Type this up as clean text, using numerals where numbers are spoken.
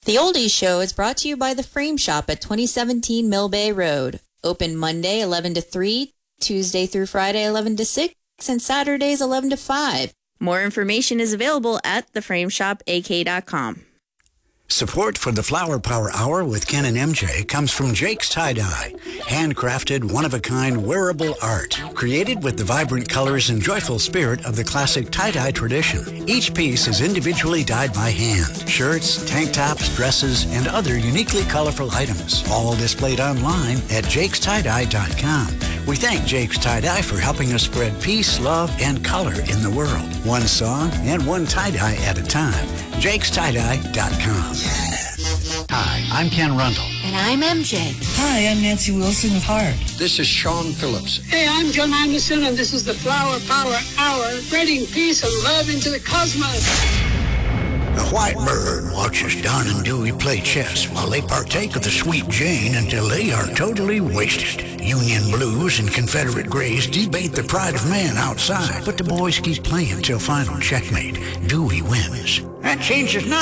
The Oldies Show is brought to you by The Frame Shop at 2017 Mill Bay Road. Open Monday 11 to 3, Tuesday through Friday 11 to 6, and Saturdays 11 to 5. More information is available at theframeshopak.com. Support for the Flower Power Hour with Ken and MJ comes from Jake's Tie-Dye. Handcrafted, one-of-a-kind wearable art. Created with the vibrant colors and joyful spirit of the classic tie-dye tradition. Each piece is individually dyed by hand. Shirts, tank tops, dresses, and other uniquely colorful items. All displayed online at jakestieDye.com. We thank Jake's Tie-Dye for helping us spread peace, love, and color in the world. One song and one tie-dye at a time. jakestieDye.com. Hi, I'm Ken Rundle. And I'm MJ. Hi, I'm Nancy Wilson of Heart. This is Sean Phillips. Hey, I'm John Anderson, and this is the Flower Power Hour, spreading peace and love into the cosmos. A white bird watches Don and Dewey play chess while they partake of the Sweet Jane until they are totally wasted. Union Blues and Confederate Greys debate the pride of man outside, but the boys keep playing till final checkmate. Dewey wins. That changes nothing.